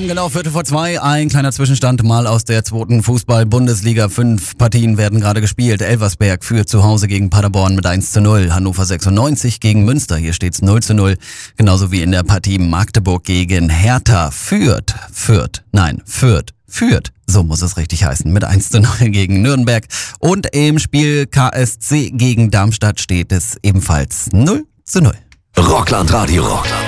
genau 2:15. Ein kleiner Zwischenstand mal aus der zweiten Fußball-Bundesliga. 5 Partien werden gerade gespielt. Elversberg führt zu Hause gegen Paderborn mit 1:0. Hannover 96 gegen Münster. Hier steht's 0:0. Genauso wie in der Partie Magdeburg gegen Hertha. Fürth. So muss es richtig heißen. Mit 1:0 gegen Nürnberg. Und im Spiel KSC gegen Darmstadt steht es ebenfalls 0:0. Rockland Radio.